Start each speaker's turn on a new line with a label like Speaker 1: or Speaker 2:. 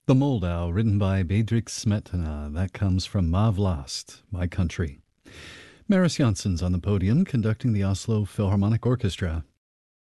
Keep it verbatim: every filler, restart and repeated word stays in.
Speaker 1: The Moldau, written by Bedřich Smetana. That comes from Ma Vlast, My Country. Maris Janssen's on the podium, conducting the Oslo Philharmonic Orchestra.